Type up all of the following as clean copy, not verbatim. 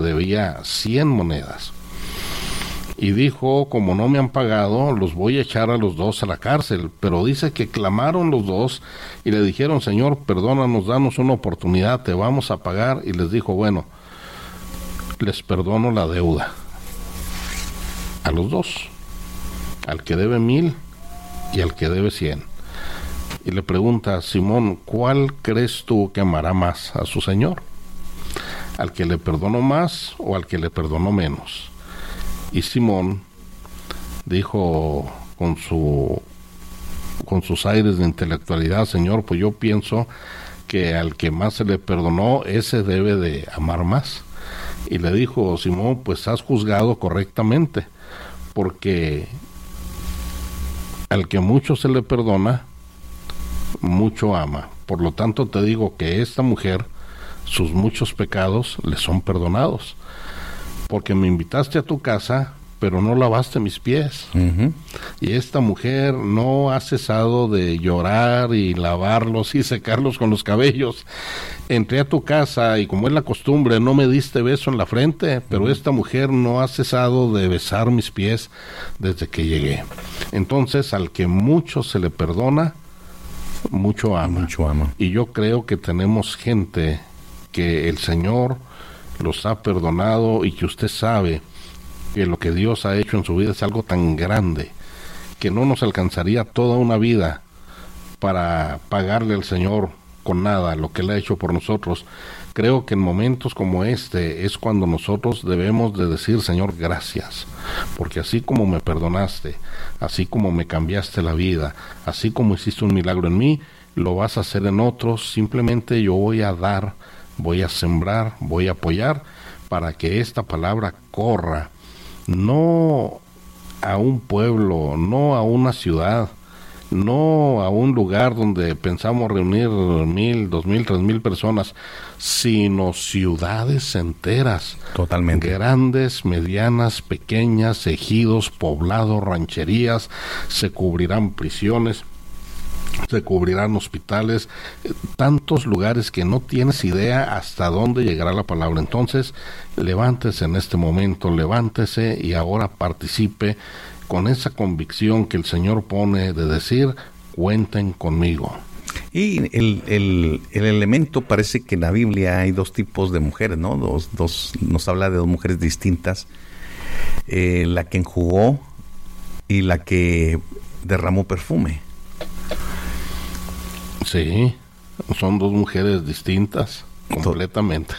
debía 100 monedas. Y dijo, como no me han pagado, los voy a echar a los dos a la cárcel. Pero dice que clamaron los dos y le dijeron, Señor, perdónanos, danos una oportunidad, te vamos a pagar. Y les dijo, bueno, les perdono la deuda. A los dos, al que debe 1000 y al que debe 100. Y le pregunta, Simón, ¿cuál crees tú que amará más a su Señor? ¿Al que le perdonó más o al que le perdonó menos? Y Simón dijo con sus aires de intelectualidad, Señor, pues yo pienso que al que más se le perdonó, ese debe de amar más. Y le dijo, Simón, pues has juzgado correctamente, porque al que mucho se le perdona, mucho ama. Por lo tanto te digo que esta mujer, sus muchos pecados le son perdonados, porque me invitaste a tu casa, pero no lavaste mis pies. Uh-huh. Y esta mujer no ha cesado de llorar y lavarlos y secarlos con los cabellos. Entré a tu casa y, como es la costumbre, no me diste beso en la frente, pero esta mujer no ha cesado de besar mis pies desde que llegué. Entonces, al que mucho se le perdona, mucho ama. Mucho ama. Y yo creo que tenemos gente que el Señor los ha perdonado y que usted sabe que lo que Dios ha hecho en su vida es algo tan grande que no nos alcanzaría toda una vida para pagarle al Señor con nada lo que Él ha hecho por nosotros. Creo que en momentos como este es cuando nosotros debemos de decir, Señor, gracias, porque así como me perdonaste, así como me cambiaste la vida, así como hiciste un milagro en mí, lo vas a hacer en otros. Simplemente yo voy a dar, voy a sembrar, voy a apoyar para que esta palabra corra, no a un pueblo, no a una ciudad, no a un lugar donde pensamos reunir 1,000, 2,000, 3,000 personas, sino ciudades enteras. Totalmente. Grandes, medianas, pequeñas, ejidos, poblados, rancherías, se cubrirán prisiones, se cubrirán hospitales, tantos lugares que no tienes idea hasta dónde llegará la palabra. Entonces, levántese en este momento, levántese y ahora participe con esa convicción que el Señor pone de decir, cuenten conmigo. Y el elemento, parece que en la Biblia hay dos tipos de mujeres, ¿no? Dos nos habla de dos mujeres distintas, la que enjugó y la que derramó perfume. Sí, son dos mujeres distintas, completamente.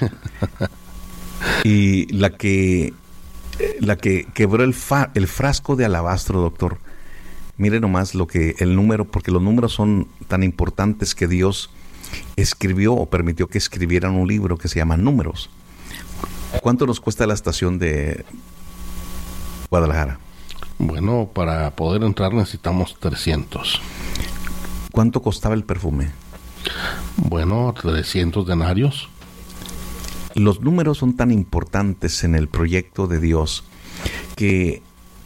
Y la que quebró el frasco de alabastro, doctor. Mire nomás el número, porque los números son tan importantes que Dios escribió o permitió que escribieran un libro que se llama Números. ¿Cuánto nos cuesta la estación de Guadalajara? Bueno, para poder entrar necesitamos 300. ¿Cuánto costaba el perfume? Bueno, 300 denarios. Los números son tan importantes en el proyecto de Dios que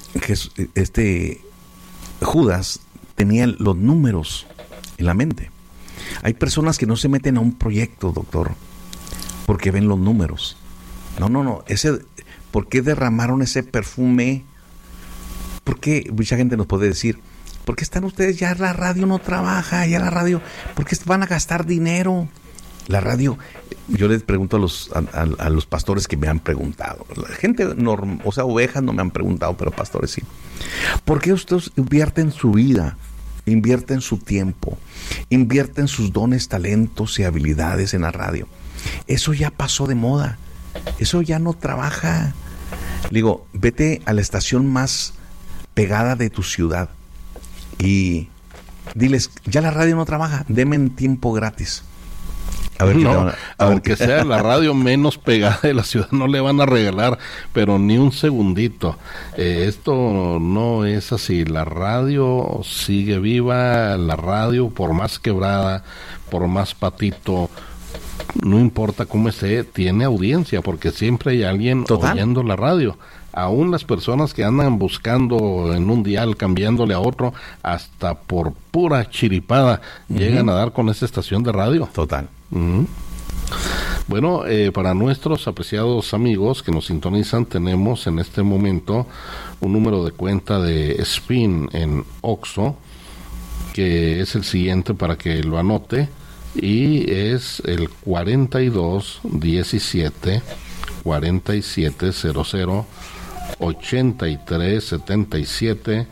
Judas tenía los números en la mente. Hay personas que no se meten a un proyecto, doctor, porque ven los números. No. ¿Por qué derramaron ese perfume? ¿Por qué? Mucha gente nos puede decir, ¿por qué están ustedes? Ya la radio no trabaja, ¿por qué van a gastar dinero? La radio, yo les pregunto a los pastores que me han preguntado, la gente normal, o sea, ovejas no me han preguntado, pero pastores sí. ¿Por qué ustedes invierten su vida, invierten su tiempo, invierten sus dones, talentos y habilidades en la radio? Eso ya pasó de moda, eso ya no trabaja. Digo, vete a la estación más pegada de tu ciudad y diles, ya la radio no trabaja, denme tiempo gratis. A ver, no, aunque sea la radio menos pegada de la ciudad, no le van a regalar, pero ni un segundito. Esto no es así. La radio sigue viva, la radio, por más quebrada, por más patito, no importa cómo esté, tiene audiencia, porque siempre hay alguien oyendo la radio. Aún las personas que andan buscando en un dial, cambiándole a otro, hasta por pura chiripada, llegan a dar con esa estación de radio. Total. Bueno, para nuestros apreciados amigos que nos sintonizan, tenemos en este momento un número de cuenta de SPIN en OXXO, que es el siguiente para que lo anote, y es el 4217 4700 8377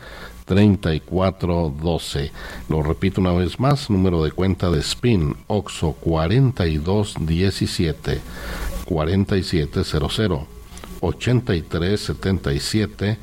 3412. Lo repito una vez más, número de cuenta de SPIN OXXO 4217 4700 8377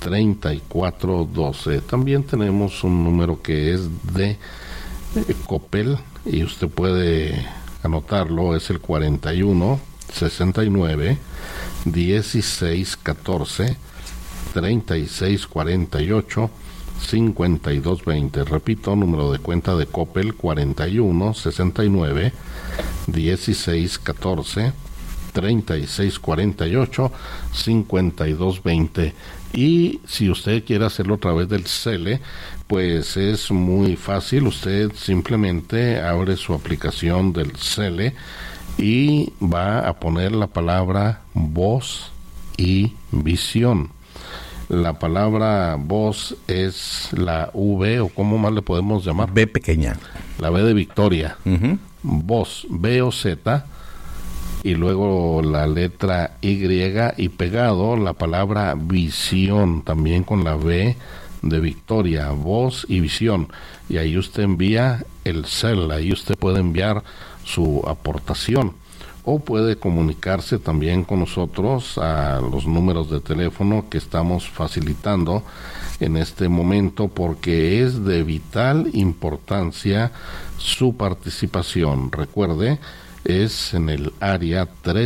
3412. También tenemos un número que es de Coppel y usted puede anotarlo, es el 41 69 16 14 36 48 52 20. Repito, número de cuenta de Coppel 41 69 16 14 36 48 52 20. Y si usted quiere hacerlo a través del CELE, pues es muy fácil. Usted simplemente abre su aplicación del CELE y va a poner la palabra voz y visión. La palabra voz es la V, o ¿cómo más le podemos llamar? B pequeña. La B de Victoria. Uh-huh. Voz, B o Z, y luego la letra Y, y pegado la palabra visión, también con la V de Victoria, voz y visión. Y ahí usted envía el CEL, ahí usted puede enviar su aportación. O puede comunicarse también con nosotros a los números de teléfono que estamos facilitando en este momento, porque es de vital importancia su participación. Recuerde, es en el área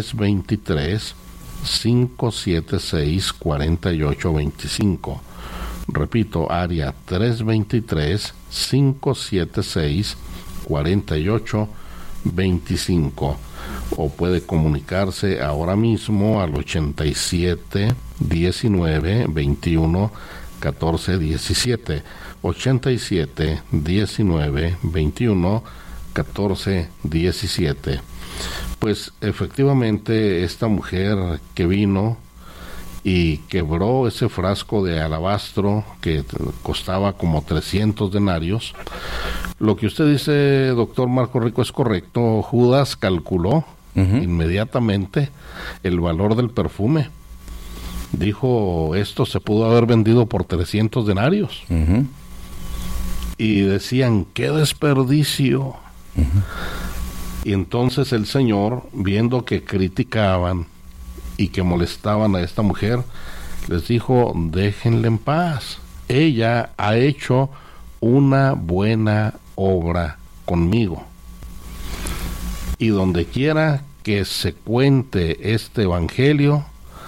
323-576-4825. Repito, área 323-576-4825. O puede comunicarse ahora mismo al 87 19 21 14 17, 87 19 21 14 17. Pues efectivamente esta mujer que vino y quebró ese frasco de alabastro que costaba como 300 denarios. Lo que usted dice, doctor Marco Rico, es correcto. Judas calculó inmediatamente el valor del perfume. Dijo, esto se pudo haber vendido por 300 denarios. Y decían, ¡qué desperdicio! Y entonces el Señor, viendo que criticaban y que molestaban a esta mujer, les dijo, déjenla en paz. Ella ha hecho una buena obra conmigo. Y donde quiera que se cuente este evangelio,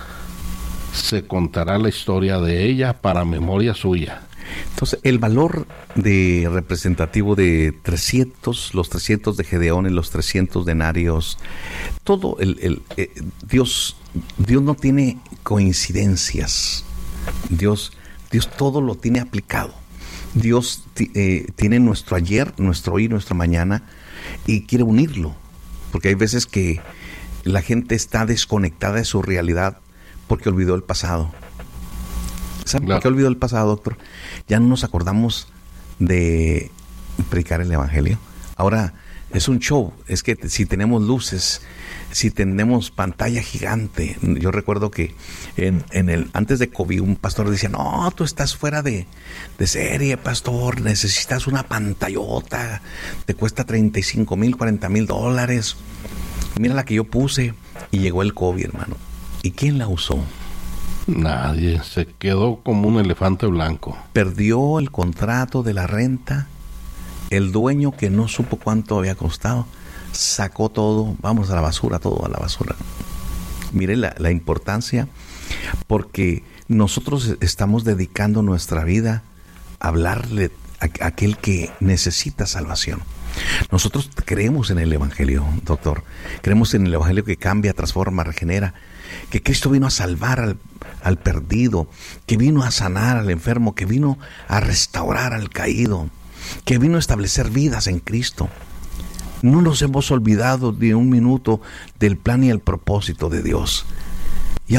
se contará la historia de ella para memoria suya. Entonces, el valor de representativo de 300, los 300 de Gedeón y los 300 denarios, todo Dios no tiene coincidencias. Dios todo lo tiene aplicado. Dios tiene nuestro ayer, nuestro hoy, nuestra mañana, y quiere unirlo. Porque hay veces que la gente está desconectada de su realidad porque olvidó el pasado. ¿Sabe por qué olvidó el pasado, doctor? Ya no nos acordamos de predicar el evangelio. Ahora es un show. Es que si tenemos luces, si tenemos pantalla gigante. Yo recuerdo que antes de COVID un pastor decía, no, tú estás fuera de serie, pastor, necesitas una pantallota, te cuesta 35,000, 40,000 dólares. Mira la que yo puse. Y llegó el COVID, hermano. ¿Y quién la usó? Nadie, se quedó como un elefante blanco. Perdió el contrato de la renta. El dueño, que no supo cuánto había costado, sacó todo, vamos a la basura, todo a la basura. Mire la importancia, porque nosotros estamos dedicando nuestra vida a hablarle a aquel que necesita salvación. Nosotros creemos en el evangelio, doctor. Creemos en el evangelio que cambia, transforma, regenera. Que Cristo vino a salvar al perdido, que vino a sanar al enfermo, que vino a restaurar al caído, que vino a establecer vidas en Cristo. No nos hemos olvidado de un minuto del plan y el propósito de Dios.